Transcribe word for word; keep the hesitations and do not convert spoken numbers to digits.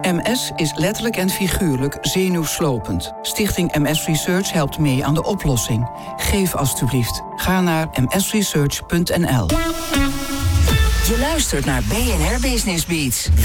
M S is letterlijk en figuurlijk zenuwslopend. Stichting M S Research helpt mee aan de oplossing. Geef alstublieft. Ga naar m s research punt n l. Je luistert naar B N R Business Beats.